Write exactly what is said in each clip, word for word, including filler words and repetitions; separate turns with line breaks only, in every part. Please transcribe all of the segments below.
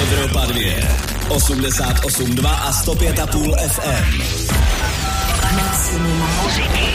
Evropa dvě, osmdesát osm dva a sto pět a půl F M.
Maximum muziky.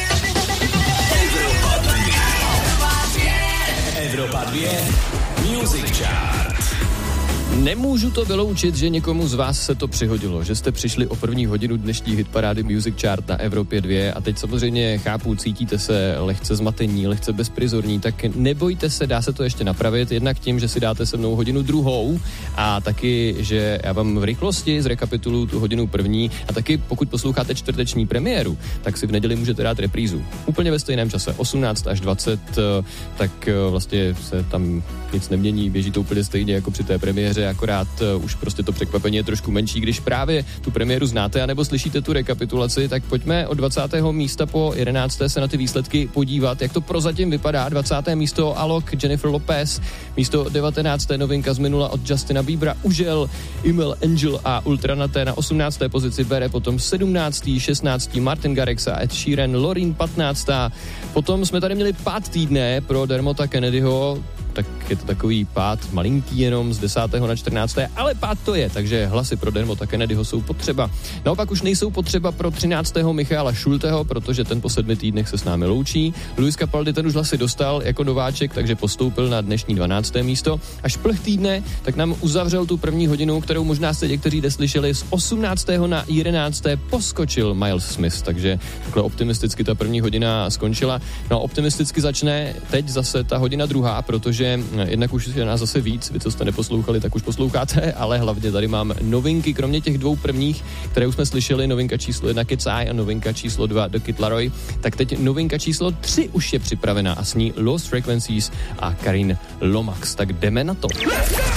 Evropa dvě. Evropa dvě. Music Chart.
Nemůžu to vyloučit, že někomu z vás se to přihodilo, že jste přišli o první hodinu dnešní hitparády Music Chart na Evropě dvě a teď samozřejmě chápu, cítíte se lehce zmatení, lehce bezprizorní, tak nebojte se, dá se to ještě napravit, jednak tím, že si dáte se mnou hodinu druhou a taky, že já vám v rychlosti zrekapituluju tu hodinu první a taky pokud posloucháte čtvrteční premiéru, tak si v neděli můžete dát reprízu. Úplně ve stejném čase, osmnáct až dvacet, tak vlastně se tam nic nemění, běží to úplně stejně jako při té premiéře, akorát uh, už prostě to překvapení je trošku menší, když právě tu premiéru znáte, anebo slyšíte tu rekapitulaci, tak pojďme od dvacátého místa po jedenácté se na ty výsledky podívat, jak to prozatím vypadá. dvacáté místo Alok, Jennifer Lopez, místo devatenácté novinka z minula od Justina Biebera, Užel, Email Angel a Ultranaté na osmnácté pozici bere, potom sedmnáctý, šestnáctý Martin Garrix a Ed Sheeran, Loreen patnáctá Potom jsme tady měli pád týdne pro Dermota Kennedyho, tak je to takový pád malinký jenom z desátého na čtrnácté ale pád to je, takže hlasy pro Dermota Kennedyho jsou potřeba. Naopak už nejsou potřeba pro třináctého Michaela Schulteho, protože ten po sedmi týdnech se s námi loučí. Luis Capaldi ten už hlasy dostal jako nováček, takže postoupil na dnešní dvanácté místo. A šplh týdne tak nám uzavřel tu první hodinu, kterou možná jste někteří neslyšeli. Z osmnáctého na jedenácté poskočil Miles Smith, takže takhle optimisticky ta první hodina skončila. No optimisticky začne teď zase ta hodina druhá, protože jednak už je nás zase víc, vy co jste neposlouchali, tak už posloucháte, ale hlavně tady mám novinky, kromě těch dvou prvních, které už jsme slyšeli, novinka číslo jedna Cat's Eye a novinka číslo dva The Kid Laroi, tak teď novinka číslo tři už je připravená a s ní Lost Frequencies a Karin Lomax, tak jdeme na to.